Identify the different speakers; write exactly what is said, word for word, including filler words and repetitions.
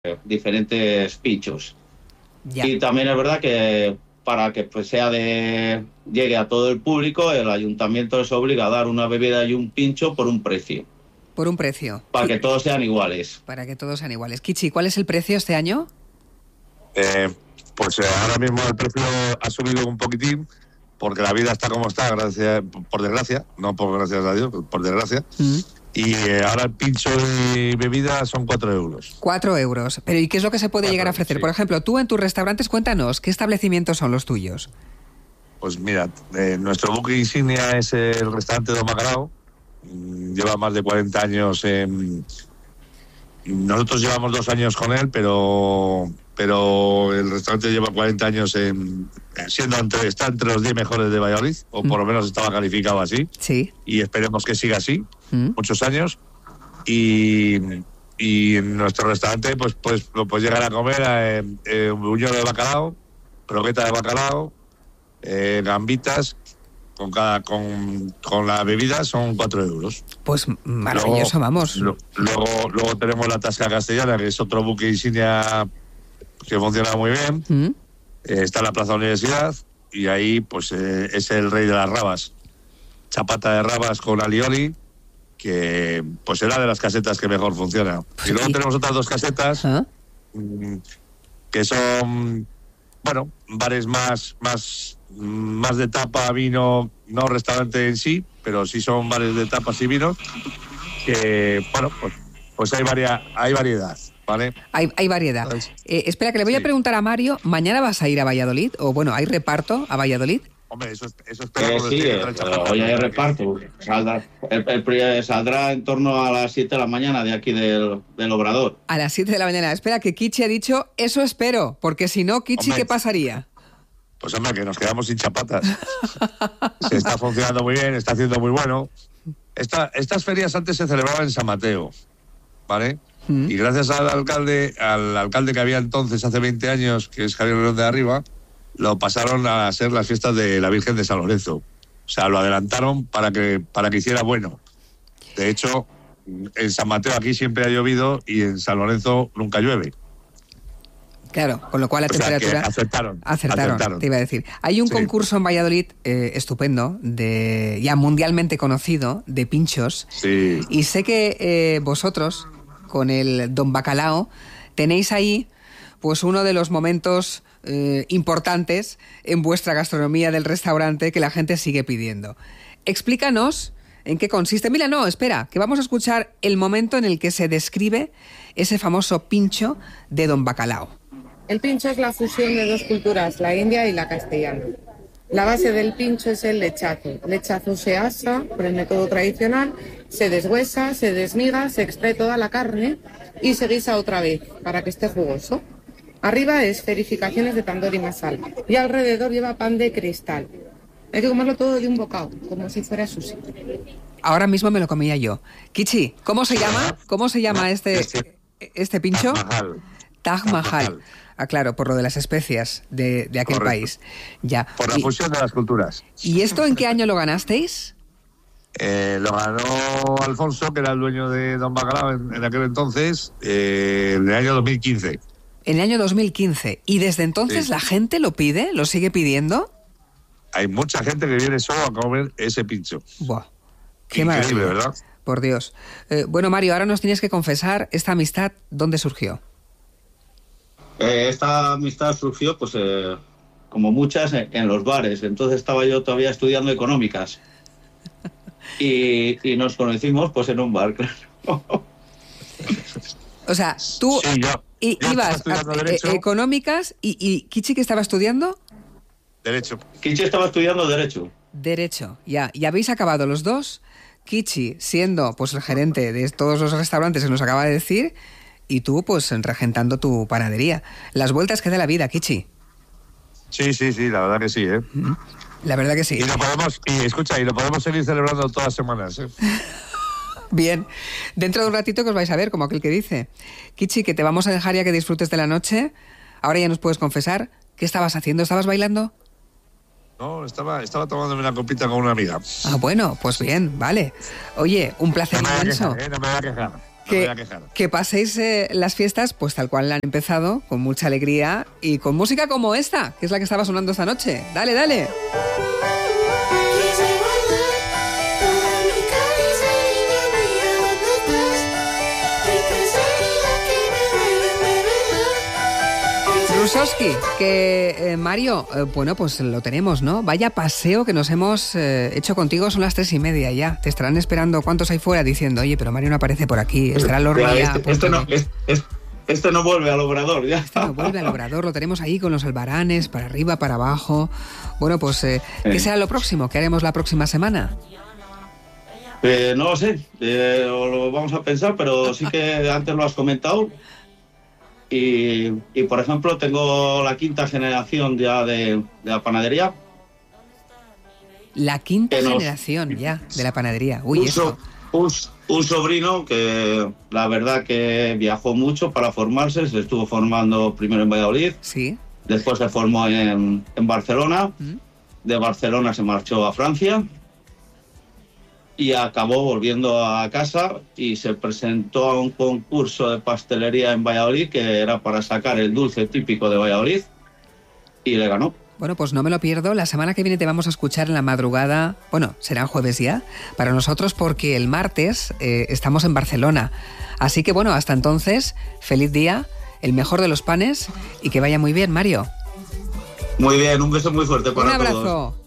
Speaker 1: diferentes pinchos.
Speaker 2: Ya.
Speaker 1: Y también es verdad que para que pues sea de llegue a todo el público, el ayuntamiento les obliga a dar una bebida y un pincho por un precio,
Speaker 2: Por un precio.
Speaker 1: para
Speaker 2: Ki-
Speaker 1: que todos sean iguales.
Speaker 2: Para que todos sean iguales. Kichi, ¿cuál es el precio este año?
Speaker 3: Eh, pues eh, ahora mismo el precio ha subido un poquitín porque la vida está como está, gracias, por desgracia, no por gracias a Dios, por desgracia.
Speaker 2: Mm.
Speaker 3: Y eh, ahora el pincho y bebida son cuatro euros.
Speaker 2: Cuatro euros. Pero ¿y qué es lo que se puede
Speaker 3: Cuatro,
Speaker 2: llegar a ofrecer?
Speaker 3: sí.
Speaker 2: Por ejemplo, tú en tus restaurantes, cuéntanos, ¿qué establecimientos son los tuyos?
Speaker 3: Pues mira, eh, nuestro buque insignia es el restaurante Don Bacalao. Mm, Lleva más de cuarenta años en... Nosotros llevamos dos años con él, pero pero el restaurante lleva cuarenta años en, siendo entre, está entre los diez mejores de Valladolid, o por lo menos estaba calificado así,
Speaker 2: Sí.
Speaker 3: y esperemos que siga así,
Speaker 2: Mm.
Speaker 3: muchos años. Y, y en nuestro restaurante pues pues, pues llegan a comer eh, eh, un buñuelo de bacalao, croqueta de bacalao, eh, gambitas, con cada con, con la bebida son cuatro euros.
Speaker 2: Pues maravilloso,
Speaker 3: Luego-
Speaker 2: vamos.
Speaker 3: lo- Luego, luego tenemos la Tasca Castellana, que es otro buque insignia que funciona muy bien.
Speaker 2: Mm.
Speaker 3: Eh, está en la Plaza Universidad y ahí pues eh, es el rey de las rabas. Chapata de rabas con alioli, que pues era de las casetas que mejor funciona. Y luego
Speaker 2: Sí.
Speaker 3: tenemos otras dos casetas
Speaker 2: ¿Ah?
Speaker 3: mm, que son, bueno, bares más, más, más de tapa, vino, no restaurante en sí, pero sí son bares de tapas y vinos, que, bueno, pues, pues hay, varia, hay variedad, ¿vale?
Speaker 2: Hay, hay variedad.
Speaker 3: Pues,
Speaker 2: Eh, espera, que le voy a
Speaker 3: sí.
Speaker 2: preguntar a Mario, ¿mañana vas a ir a Valladolid? O bueno, ¿hay reparto a Valladolid?
Speaker 3: Hombre, eso, eso
Speaker 1: Eh,
Speaker 3: esperamos.
Speaker 1: sí,
Speaker 3: decir,
Speaker 1: eh,
Speaker 3: otra chapata,
Speaker 1: hoy hay
Speaker 3: para que-
Speaker 1: reparto. Saldrá, el, el pri- saldrá en torno a las siete de la mañana de aquí del, del Obrador.
Speaker 2: A las siete de la mañana. Espera, que Kichi ha dicho, eso espero, porque si no, Kichi,
Speaker 3: Hombre.
Speaker 2: ¿qué pasaría?
Speaker 3: Pues hombre, que nos quedamos sin chapatas. Se está funcionando muy bien, está haciendo muy bueno. Esta, estas ferias antes se celebraban en San Mateo, ¿vale?
Speaker 2: Mm.
Speaker 3: Y gracias al alcalde, al alcalde que había entonces, hace veinte años, que es Javier León de Arriba, lo pasaron a ser las fiestas de la Virgen de San Lorenzo. O sea, lo adelantaron para que, para que hiciera bueno. De hecho, en San Mateo aquí siempre ha llovido y en San Lorenzo nunca llueve.
Speaker 2: Claro, con lo cual la
Speaker 3: O sea, que
Speaker 2: temperatura...
Speaker 3: acertaron,
Speaker 2: Acertaron,
Speaker 3: acertaron.
Speaker 2: te iba a decir. Hay un
Speaker 3: Sí.
Speaker 2: concurso en Valladolid eh, estupendo, de ya mundialmente conocido, de pinchos.
Speaker 3: Sí.
Speaker 2: Y sé que eh, vosotros, con el Don Bacalao, tenéis ahí pues uno de los momentos eh, importantes en vuestra gastronomía del restaurante que la gente sigue pidiendo. Explícanos en qué consiste. Mira, no, espera, que vamos a escuchar el momento en el que se describe ese famoso pincho de Don Bacalao.
Speaker 4: El pincho es la fusión de dos culturas, la india y la castellana. La base del pincho es el lechazo. El lechazo se asa por el método tradicional, se deshuesa, se desmiga, se extrae toda la carne y se guisa otra vez para que esté jugoso. Arriba es esferificaciones de tandoori masala y alrededor lleva pan de cristal. Hay que comerlo todo de un bocado, como si fuera sushi.
Speaker 2: Ahora mismo me lo comía yo. Kichi, ¿cómo se llama? ¿Cómo se llama este, este pincho?
Speaker 3: Mahal.
Speaker 2: Taj Mahal. Ah, claro, por lo de las especias de, de aquel
Speaker 3: Correcto.
Speaker 2: país. Ya.
Speaker 3: Por la
Speaker 2: Y-
Speaker 3: fusión de las culturas.
Speaker 2: ¿Y esto en qué año lo ganasteis?
Speaker 3: Eh, lo ganó Alfonso, que era el dueño de Don Bacalao en, en aquel entonces, eh, en el año dos mil quince.
Speaker 2: En el año dos mil quince. ¿Y desde entonces
Speaker 3: Sí.
Speaker 2: la gente lo pide? ¿Lo sigue pidiendo?
Speaker 3: Hay mucha gente que viene solo a comer ese pincho.
Speaker 2: Buah, qué
Speaker 3: Increíble,
Speaker 2: maravilla.
Speaker 3: ¿verdad?
Speaker 2: Por Dios. Eh, bueno, Mario, ahora nos tienes que confesar esta amistad, ¿dónde surgió?
Speaker 1: Eh, esta amistad surgió, pues, eh, como muchas, en, en los bares. Entonces estaba yo todavía estudiando económicas. Y, y nos conocimos, pues, en un bar, claro.
Speaker 2: O sea, tú
Speaker 3: Sí, yo,
Speaker 2: i-
Speaker 3: yo estaba
Speaker 2: ibas a
Speaker 3: estudiando
Speaker 2: eh,
Speaker 3: Derecho.
Speaker 2: económicas y, y Kichi, ¿qué estaba estudiando?
Speaker 3: Derecho.
Speaker 1: Kichi estaba estudiando Derecho.
Speaker 2: Derecho, ya. ¿Y habéis acabado los dos? Kichi siendo pues el gerente de todos los restaurantes que nos acaba de decir y tú pues regentando tu panadería. Las vueltas que da la vida, Kichi.
Speaker 3: Sí, sí, sí, la verdad que sí, ¿eh?
Speaker 2: La verdad que sí.
Speaker 3: Y lo podemos, y escucha, y lo podemos seguir celebrando todas las semanas, ¿eh?
Speaker 2: Bien. Dentro de un ratito que os vais a ver, como aquel que dice. Kichi, que te vamos a dejar ya que disfrutes de la noche. Ahora ya nos puedes confesar. ¿Qué estabas haciendo? ¿Estabas bailando?
Speaker 3: No, estaba, estaba tomándome una copita con una amiga.
Speaker 2: Ah, bueno, pues bien, vale. Oye, un placer
Speaker 3: No me voy a
Speaker 2: inmenso.
Speaker 3: quejar, ¿eh? No me voy a quejar. No
Speaker 2: que,
Speaker 3: no me voy a quejar.
Speaker 2: Que paséis eh, las fiestas pues tal cual han empezado, con mucha alegría y con música como esta, que es la que estaba sonando esta noche. Dale, dale. Rusowski, que eh, Mario, eh, bueno, pues lo tenemos, ¿no? Vaya paseo que nos hemos eh, hecho contigo, son las tres y media ya. Te estarán esperando cuántos hay fuera diciendo, oye, pero Mario no aparece por aquí, estará el horno ya.
Speaker 1: Este, este, no, este, este no vuelve al obrador, ya.
Speaker 2: Este no vuelve al obrador, lo tenemos ahí con los albaranes, para arriba, para abajo. Bueno, pues, eh, ¿qué será lo próximo? ¿Qué haremos la próxima semana?
Speaker 1: Eh, no lo sé, eh, lo vamos a pensar, pero sí que antes lo has comentado. Y, y, por ejemplo, tengo la quinta generación ya de, de la panadería.
Speaker 2: La quinta
Speaker 1: nos,
Speaker 2: generación ya de la panadería. Uy,
Speaker 1: un,
Speaker 2: eso.
Speaker 1: Un, un sobrino que la verdad que viajó mucho para formarse. Se estuvo formando primero en Valladolid.
Speaker 2: Sí.
Speaker 1: Después se formó en, en Barcelona.
Speaker 2: ¿Mm?
Speaker 1: De Barcelona se marchó a Francia. Y acabó volviendo a casa y se presentó a un concurso de pastelería en Valladolid que era para sacar el dulce típico de Valladolid y le ganó.
Speaker 2: Bueno, pues no me lo pierdo. La semana que viene te vamos a escuchar en la madrugada. Bueno, será jueves ya para nosotros porque el martes eh, estamos en Barcelona. Así que bueno, hasta entonces, feliz día, el mejor de los panes y que vaya muy bien, Mario.
Speaker 1: Muy bien, un beso muy fuerte para
Speaker 2: todos. Un abrazo.
Speaker 1: todos.